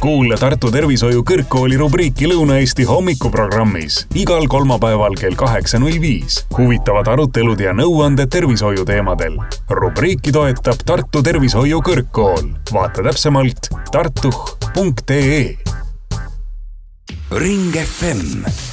Kuule Tartu Tervishoiu Kõrgkooli rubriiki Lõuna-Eesti hommikuprogrammis igal kolmapäeval kell 8.05. Huvitavad arutelud ja nõuanded tervishoiu teemadel. Rubriiki toetab Tartu Tervishoiu Kõrgkool. Vaata täpsemalt tartuh.ee. Ring FM